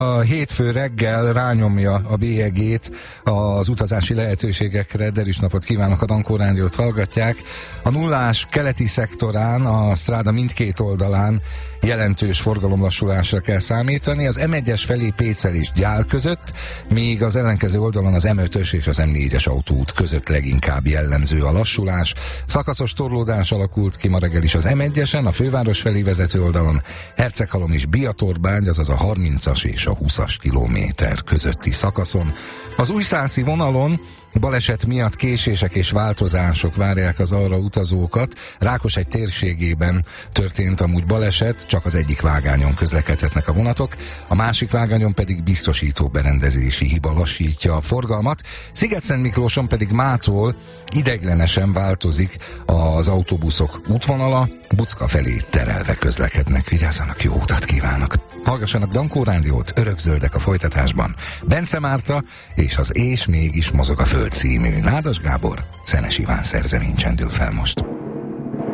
A hétfő reggel rányomja a bélyegét az utazási lehetőségekre. Derűs napot kívánok, a Dankó Rádiót hallgatják. A nullás keleti szektorán, a stráda mindkét oldalán jelentős forgalomlassulásra kell számítani. Az M1-es felé Pécel és Gyál között, míg az ellenkező oldalon az M5-ös és az M4-es autóút között leginkább jellemző a lassulás. Szakaszos torlódás alakult ki ma reggel is az M1-esen, a főváros felé vezető oldalon, Herceghalom és Biatorbágy, azaz a 30-as és a 20-as kilométer közötti szakaszon. Az újszászi vonalon baleset miatt késések és változások várják az arra utazókat. Rákoshegy térségében történt amúgy baleset, csak az egyik vágányon közlekedhetnek a vonatok, a másik vágányon pedig biztosító berendezési hiba lassítja a forgalmat. Szigetszentmiklóson pedig mától ideiglenesen változik az autóbuszok útvonala, Bucka felé terelve közlekednek. Vigyázzanak, jó utat kívánok! Hallgassanak Dankó Rádiót, Örökzöldek a folytatásban. Bence Márta és az És mégis mozog a Föld című. Nádas Gábor, Szenes Iván szerzemény csendül fel most.